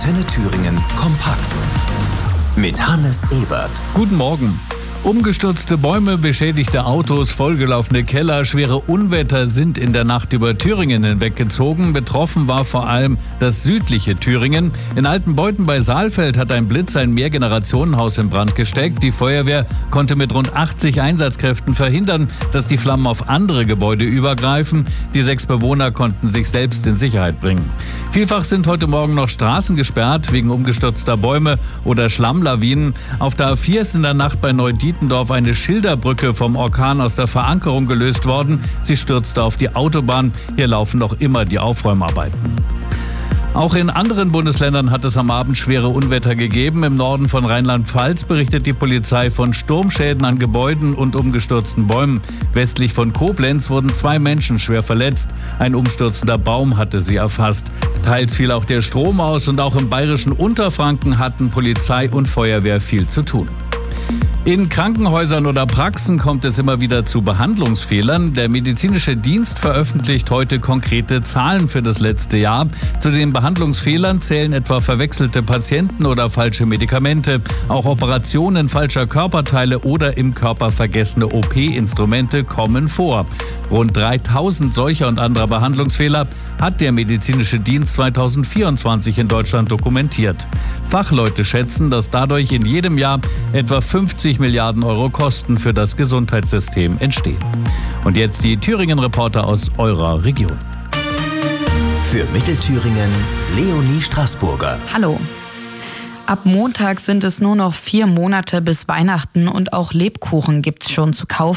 Antenne Thüringen kompakt mit Hannes Ebert. Guten Morgen. Umgestürzte Bäume, beschädigte Autos, vollgelaufene Keller, schwere Unwetter sind in der Nacht über Thüringen hinweggezogen. Betroffen war vor allem das südliche Thüringen. In Altenbeuthen bei Saalfeld hat ein Blitz ein Mehrgenerationenhaus in Brand gesteckt. Die Feuerwehr konnte mit rund 80 Einsatzkräften verhindern, dass die Flammen auf andere Gebäude übergreifen. Die 6 Bewohner konnten sich selbst in Sicherheit bringen. Vielfach sind heute Morgen noch Straßen gesperrt wegen umgestürzter Bäume oder Schlammlawinen. Auf der A4 ist in der Nacht bei Neudietendorf eine Schilderbrücke vom Orkan aus der Verankerung gelöst worden. Sie stürzte auf die Autobahn. Hier laufen noch immer die Aufräumarbeiten. Auch in anderen Bundesländern hat es am Abend schwere Unwetter gegeben. Im Norden von Rheinland-Pfalz berichtet die Polizei von Sturmschäden an Gebäuden und umgestürzten Bäumen. Westlich von Koblenz wurden 2 Menschen schwer verletzt. Ein umstürzender Baum hatte sie erfasst. Teils fiel auch der Strom aus und auch im bayerischen Unterfranken hatten Polizei und Feuerwehr viel zu tun. In Krankenhäusern oder Praxen kommt es immer wieder zu Behandlungsfehlern. Der medizinische Dienst veröffentlicht heute konkrete Zahlen für das letzte Jahr. Zu den Behandlungsfehlern zählen etwa verwechselte Patienten oder falsche Medikamente. Auch Operationen falscher Körperteile oder im Körper vergessene OP-Instrumente kommen vor. Rund 3000 solcher und anderer Behandlungsfehler hat der medizinische Dienst 2024 in Deutschland dokumentiert. Fachleute schätzen, dass dadurch in jedem Jahr etwa 50 Milliarden Euro Kosten für das Gesundheitssystem entstehen. Und jetzt die Thüringen-Reporter aus eurer Region. Für Mittelthüringen Leonie Straßburger. Hallo. Ab Montag sind es nur noch 4 Monate bis Weihnachten und auch Lebkuchen gibt's schon zu kaufen.